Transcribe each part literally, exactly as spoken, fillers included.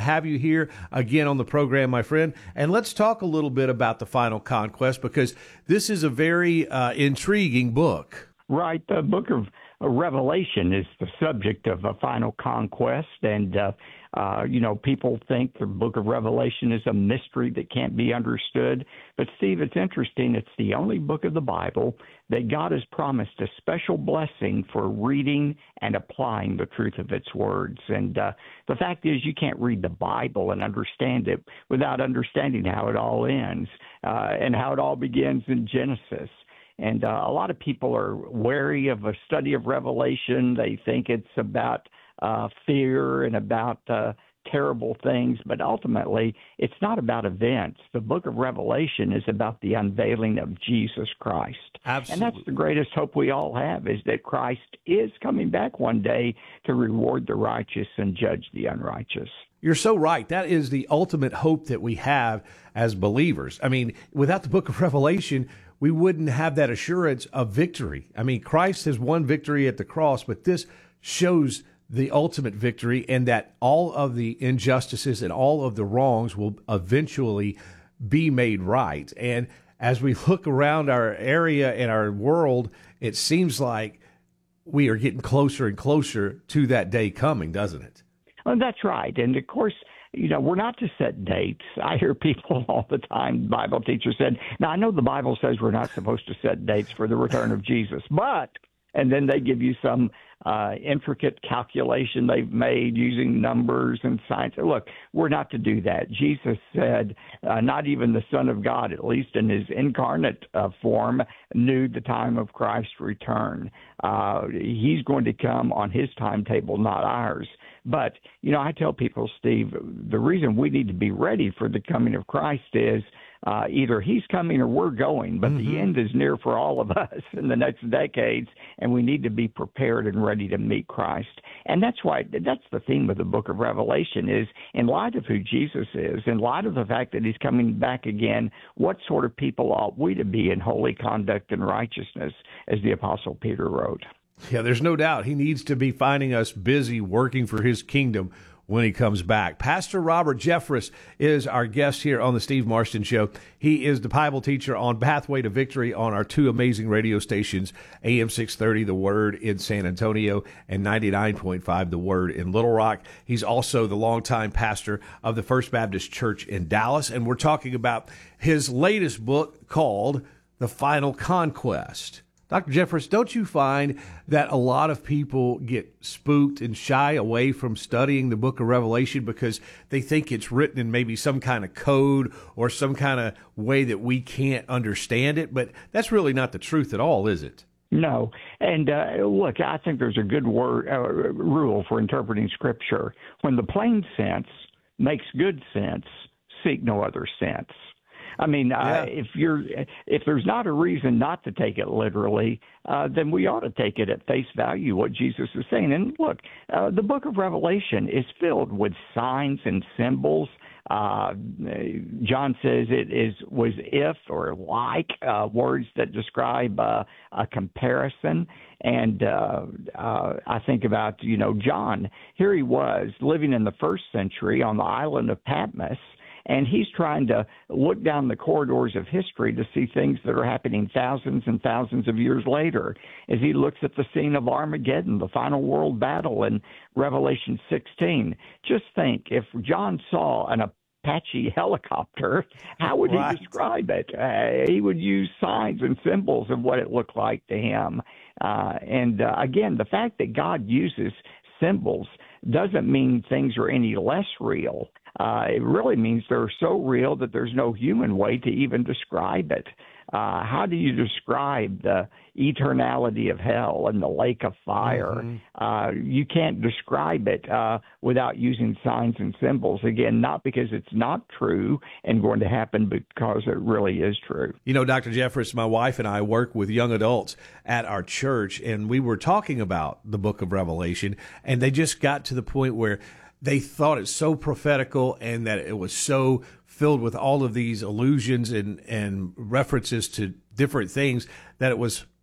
have you here again on the program, my friend. And let's talk a little bit about the Final Conquest, because this is a very uh, intriguing book. Right. The book of Revelation is the subject of a final conquest. And, uh, uh, you know, people think the book of Revelation is a mystery that can't be understood. But, Steve, it's interesting. It's the only book of the Bible that God has promised a special blessing for reading and applying the truth of its words. And uh, the fact is, you can't read the Bible and understand it without understanding how it all ends uh, and how it all begins in Genesis. And uh, a lot of people are wary of a study of Revelation. They think it's about uh, fear and about uh, terrible things, but ultimately it's not about events. The book of Revelation is about the unveiling of Jesus Christ. Absolutely. And that's the greatest hope we all have, is that Christ is coming back one day to reward the righteous and judge the unrighteous. You're so right. That is the ultimate hope that we have as believers. I mean, without the book of Revelation, we wouldn't have that assurance of victory. I mean, Christ has won victory at the cross, but this shows the ultimate victory, and that all of the injustices and all of the wrongs will eventually be made right. And as we look around our area and our world, it seems like we are getting closer and closer to that day coming, doesn't it? Well, that's right. And of course, you know, we're not to set dates. I hear people all the time, Bible teachers said, now I know the Bible says we're not supposed to set dates for the return of Jesus, but, and then they give you some uh, intricate calculation they've made using numbers and science. Look, we're not to do that. Jesus said, uh, not even the Son of God, at least in his incarnate uh, form, knew the time of Christ's return. Uh, he's going to come on his timetable, not ours. But, you know, I tell people, Steve, the reason we need to be ready for the coming of Christ is uh, either he's coming or we're going, but mm-hmm. the end is near for all of us in the next decades, and we need to be prepared and ready to meet Christ. And that's why, that's the theme of the book of Revelation is, in light of who Jesus is, in light of the fact that he's coming back again, what sort of people ought we to be in holy conduct and righteousness, as the Apostle Peter wrote. Yeah, there's no doubt he needs to be finding us busy working for his kingdom when he comes back. Pastor Robert Jeffress is our guest here on the Steve Marston Show. He is the Bible teacher on Pathway to Victory on our two amazing radio stations, A M six thirty, The Word in San Antonio, and ninety-nine point five, The Word in Little Rock. He's also the longtime pastor of the First Baptist Church in Dallas, and we're talking about his latest book called The Final Conquest. Doctor Jeffress, don't you find that a lot of people get spooked and shy away from studying the book of Revelation because they think it's written in maybe some kind of code or some kind of way that we can't understand it? But that's really not the truth at all, is it? No. And uh, look, I think there's a good word, uh, rule for interpreting Scripture. When the plain sense makes good sense, seek no other sense. I mean, yeah. uh, if you're if there's not a reason not to take it literally, uh, then we ought to take it at face value, what Jesus is saying. And look, uh, the book of Revelation is filled with signs and symbols. Uh, John says it is was if or like uh, words that describe uh, a comparison. And uh, uh, I think about, you know, John. Here he was living in the first century on the island of Patmos. And he's trying to look down the corridors of history to see things that are happening thousands and thousands of years later as he looks at the scene of Armageddon, the final world battle in Revelation sixteen. Just think, if John saw an Apache helicopter, how would he right. describe it? Uh, he would use signs and symbols of what it looked like to him. Uh, and uh, again, the fact that God uses symbols doesn't mean things are any less real. Uh, it really means they're so real that there's no human way to even describe it. Uh, how do you describe the eternality of hell and the lake of fire? Mm-hmm. Uh, you can't describe it uh, without using signs and symbols. Again, not because it's not true and going to happen, because it really is true. You know, Doctor Jeffress, my wife and I work with young adults at our church, and we were talking about the book of Revelation, and they just got to the point where they thought it so prophetical and that it was so filled with all of these allusions and, and references to different things that it was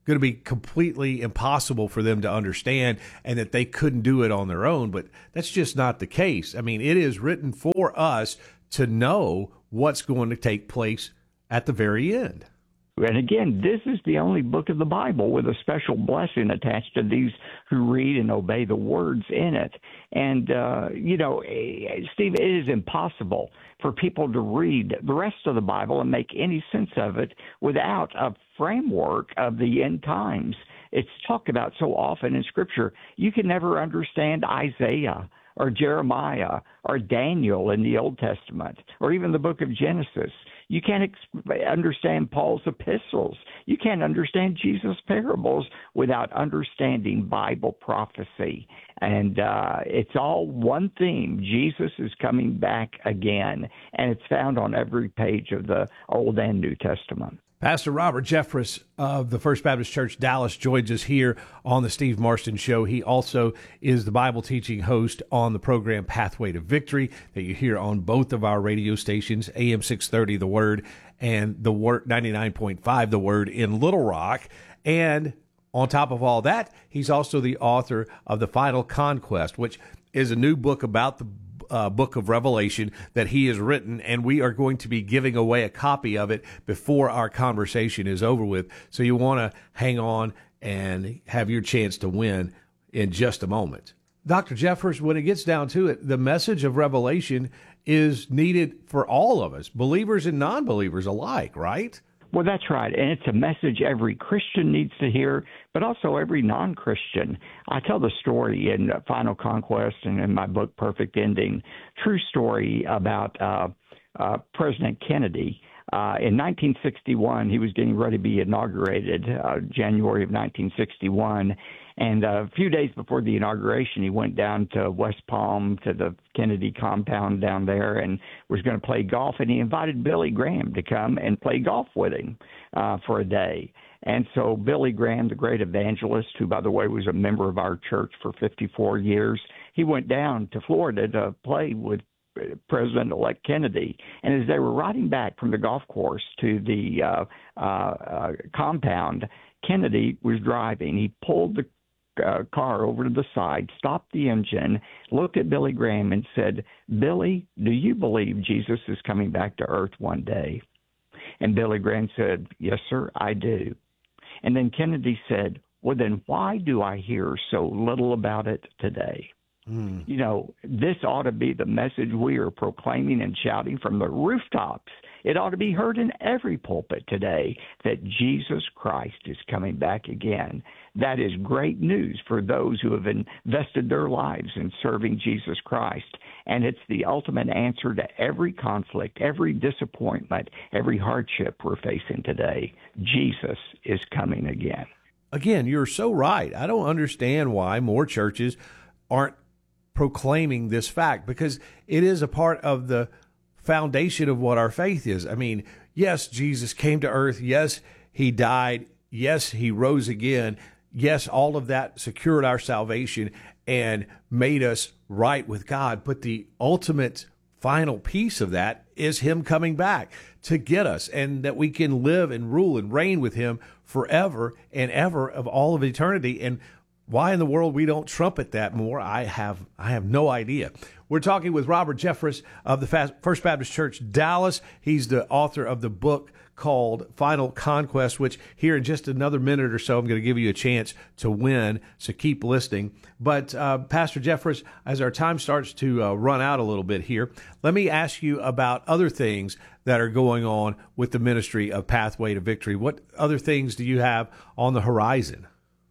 going to be completely impossible for them to understand and that they couldn't do it on their own. But that's just not the case. I mean, it is written for us to know what's going to take place at the very end. And again, this is the only book of the Bible with a special blessing attached to these who read and obey the words in it. And, uh, you know, Steve, it is impossible for people to read the rest of the Bible and make any sense of it without a framework of the end times. It's talked about so often in Scripture. You can never understand Isaiah or Jeremiah or Daniel in the Old Testament or even the book of Genesis. You can't ex- understand Paul's epistles. You can't understand Jesus' parables without understanding Bible prophecy. And uh, it's all one theme. Jesus is coming back again, and it's found on every page of the Old and New Testament. Pastor Robert Jeffress of the First Baptist Church Dallas joins us here on the Steve Marston Show. He also is the Bible teaching host on the program Pathway to Victory that you hear on both of our radio stations, A M six thirty The Word and the Word ninety-nine point five The Word in Little Rock. And on top of all that, he's also the author of The Final Conquest, which is a new book about the Uh, book of Revelation that he has written, and we are going to be giving away a copy of it before our conversation is over with. So you want to hang on and have your chance to win in just a moment. Doctor Jeffress, when it gets down to it, the message of Revelation is needed for all of us, believers and non-believers alike, right? Well, that's right. And it's a message every Christian needs to hear, but also every non-Christian. I tell the story in Final Conquest and in my book, Perfect Ending, true story about uh, uh, President Kennedy. Uh, in nineteen sixty-one, he was getting ready to be inaugurated, uh, January of nineteen sixty-one. And a few days before the inauguration, he went down to West Palm to the Kennedy compound down there and was going to play golf. And he invited Billy Graham to come and play golf with him uh, for a day. And so Billy Graham, the great evangelist, who, by the way, was a member of our church for fifty-four years, he went down to Florida to play with President-elect Kennedy. And as they were riding back from the golf course to the uh, uh, uh, compound, Kennedy was driving. He pulled the uh, car over to the side, stopped the engine, looked at Billy Graham and said, "Billy, do you believe Jesus is coming back to earth one day?" And Billy Graham said, "Yes, sir, I do." And then Kennedy said, "Well, then why do I hear so little about it today?" Mm. You know, this ought to be the message we are proclaiming and shouting from the rooftops. It ought to be heard in every pulpit today that Jesus Christ is coming back again. That is great news for those who have invested their lives in serving Jesus Christ. And it's the ultimate answer to every conflict, every disappointment, every hardship we're facing today. Jesus is coming again. Again, you're so right. I don't understand why more churches aren't proclaiming this fact, because it is a part of the foundation of what our faith is. I mean, yes, Jesus came to earth. Yes, he died. Yes, he rose again. Yes, all of that secured our salvation and made us right with God. But the ultimate final piece of that is him coming back to get us, and that we can live and rule and reign with him forever and ever of all of eternity. And why in the world we don't trumpet that more, I have I have no idea. We're talking with Robert Jeffress of the First Baptist Church Dallas. He's the author of the book called Final Conquest, which here in just another minute or so, I'm going to give you a chance to win, so keep listening. But uh, Pastor Jeffress, as our time starts to uh, run out a little bit here, let me ask you about other things that are going on with the ministry of Pathway to Victory. What other things do you have on the horizon?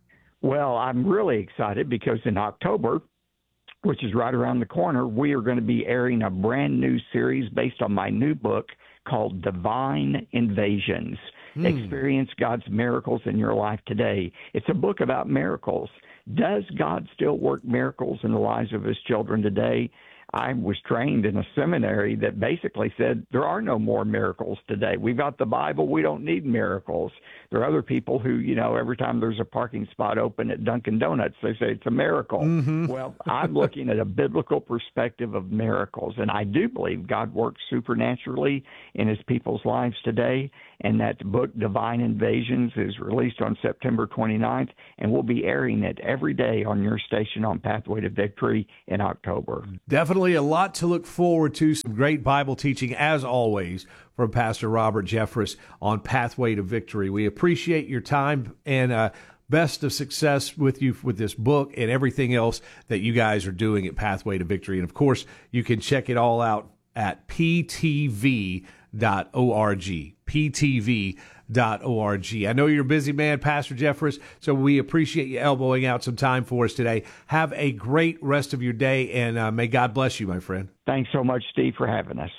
Well, I'm really excited because in October, which is right around the corner, we are going to be airing a brand new series based on my new book called Divine Invasions. Hmm. Experience God's miracles in your life today. It's a book about miracles. Does God still work miracles in the lives of his children today? I was trained in a seminary that basically said there are no more miracles today. We've got the Bible. We don't need miracles. There are other people who, you know, every time there's a parking spot open at Dunkin' Donuts, they say it's a miracle. Mm-hmm. Well, I'm looking at a biblical perspective of miracles, and I do believe God works supernaturally in his people's lives today, and that book, Divine Invasions, is released on September twenty-ninth, and we'll be airing it every day on your station on Pathway to Victory in October. Definitely a lot to look forward to. Some great Bible teaching, as always, from Pastor Robert Jeffress on Pathway to Victory. We appreciate your time, and uh, best of success with you with this book and everything else that you guys are doing at Pathway to Victory. And, of course, you can check it all out at p t v dot org. p t v dot org. I know you're a busy man, Pastor Jeffress, so we appreciate you elbowing out some time for us today. Have a great rest of your day, and uh, may God bless you, my friend. Thanks so much, Steve, for having us.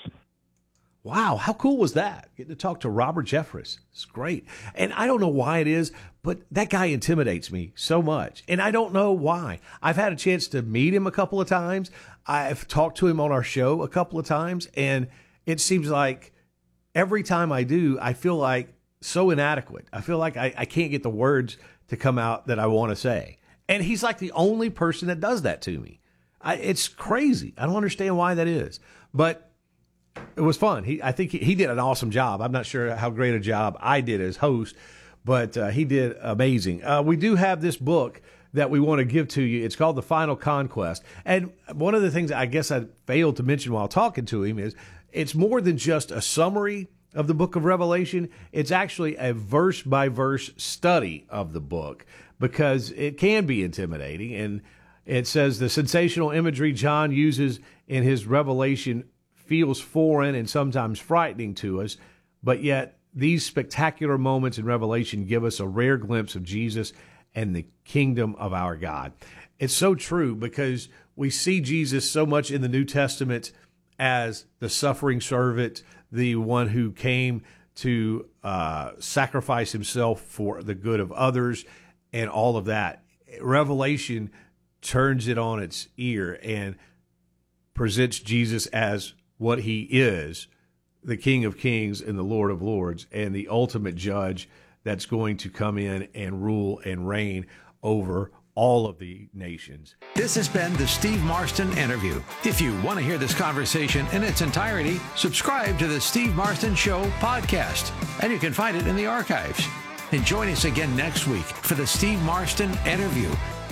Wow, how cool was that? Getting to talk to Robert Jeffress. It's great. And I don't know why it is, but that guy intimidates me so much. And I don't know why. I've had a chance to meet him a couple of times. I've talked to him on our show a couple of times, and it seems like every time I do, I feel like so inadequate. I feel like I, I can't get the words to come out that I want to say. And he's like the only person that does that to me. I, it's crazy. I don't understand why that is. But it was fun. He, I think he, he did an awesome job. I'm not sure how great a job I did as host, but uh, he did amazing. Uh, we do have this book that we want to give to you. It's called The Final Conquest. And one of the things I guess I failed to mention while talking to him is it's more than just a summary of the book of Revelation. It's actually a verse-by-verse study of the book, because it can be intimidating. And it says the sensational imagery John uses in his Revelation feels foreign and sometimes frightening to us, but yet these spectacular moments in Revelation give us a rare glimpse of Jesus and the kingdom of our God. It's so true, because we see Jesus so much in the New Testament as the suffering servant, the one who came to uh, sacrifice himself for the good of others and all of that. Revelation turns it on its ear and presents Jesus as what he is, the King of Kings and the Lord of Lords, and the ultimate judge that's going to come in and rule and reign over all of the nations. This has been the Steve Marston Interview. If you want to hear this conversation in its entirety, subscribe to the Steve Marston Show podcast, and you can find it in the archives. And join us again next week for the Steve Marston Interview.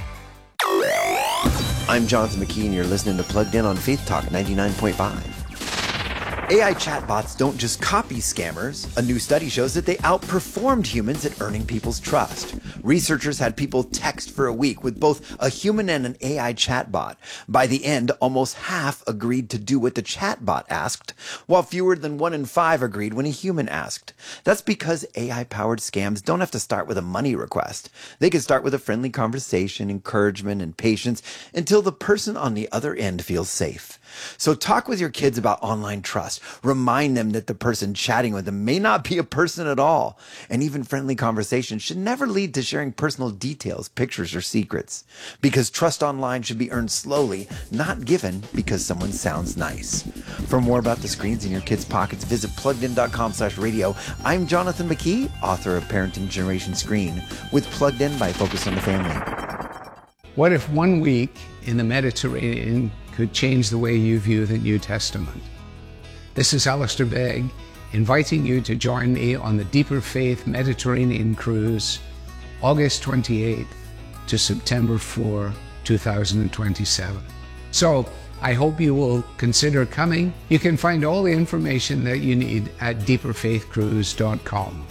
I'm Jonathan McKee, and you're listening to Plugged In on Faith Talk ninety-nine point five. A I chatbots don't just copy scammers. A new study shows that they outperformed humans at earning people's trust. Researchers had people text for a week with both a human and an A I chatbot. By the end, almost half agreed to do what the chatbot asked, while fewer than one in five agreed when a human asked. That's because A I-powered scams don't have to start with a money request. They can start with a friendly conversation, encouragement, and patience until the person on the other end feels safe. So talk with your kids about online trust. Remind them that the person chatting with them may not be a person at all. And even friendly conversations should never lead to sharing personal details, pictures, or secrets. Because trust online should be earned slowly, not given because someone sounds nice. For more about the screens in your kids' pockets, visit pluggedin.com slash radio. I'm Jonathan McKee, author of Parenting Generation Screen, with Plugged In by Focus on the Family. What if one week in the Mediterranean could change the way you view the New Testament? This is Alistair Begg, inviting you to join me on the Deeper Faith Mediterranean Cruise, August twenty-eighth to September fourth, two thousand twenty-seven. So I hope you will consider coming. You can find all the information that you need at deeper faith cruise dot com.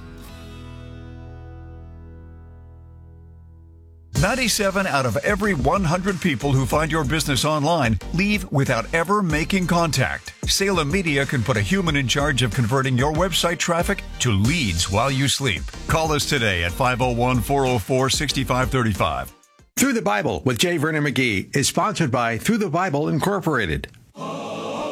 ninety-seven out of every one hundred people who find your business online leave without ever making contact. Salem Media can put a human in charge of converting your website traffic to leads while you sleep. Call us today at five oh one, four oh four, six five three five. Through the Bible with J. Vernon McGee is sponsored by Through the Bible Incorporated.